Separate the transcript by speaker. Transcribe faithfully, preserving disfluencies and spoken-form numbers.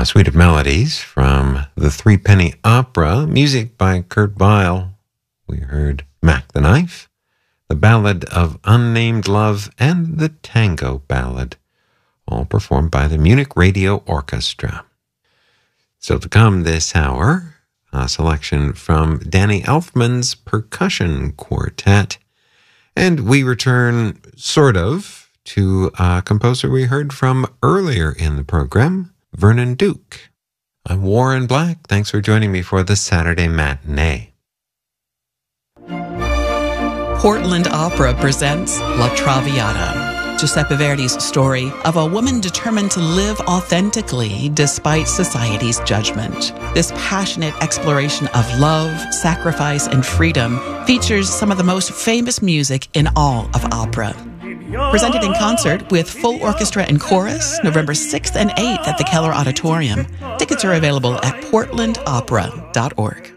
Speaker 1: Suite of Melodies from the Three Penny Opera, music by Kurt Weill. We heard Mac the Knife, the Ballad of Unnamed Love, and the Tango Ballad, all performed by the Munich Radio Orchestra. So to come this hour, a selection from Danny Elfman's Percussion Quartet, and we return, sort of, to a composer we heard from earlier in the program, Vernon Duke. I'm Warren Black. Thanks for joining me for the Saturday Matinee.
Speaker 2: Portland Opera presents La Traviata, Giuseppe Verdi's story of a woman determined to live authentically despite society's judgment. This passionate exploration of love, sacrifice, and freedom features some of the most famous music in all of opera. Presented in concert with full orchestra and chorus, November sixth and eighth at the Keller Auditorium. Tickets are available at portland opera dot org.